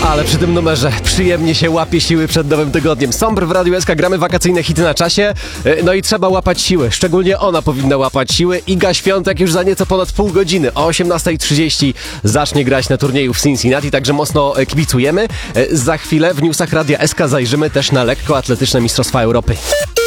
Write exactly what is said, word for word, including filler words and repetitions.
Ale przy tym numerze przyjemnie się łapie siły przed nowym tygodniem. Sombr w Radiu S K, gramy wakacyjne hity na czasie. No i trzeba łapać siły. Szczególnie ona powinna łapać siły. Iga Świątek już za nieco ponad pół godziny o osiemnasta trzydzieści zacznie grać na turnieju w Cincinnati, także mocno kibicujemy. Za chwilę w newsach Radia S K zajrzymy też na lekkoatletyczne Mistrzostwa Europy.